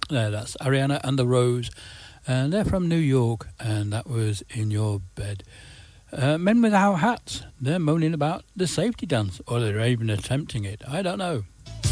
That's Ariana and the Rose, and they're from New York, and that was In Your Bed. Men Without Hats, they're moaning about the safety dance, or they're even attempting it. I don't know.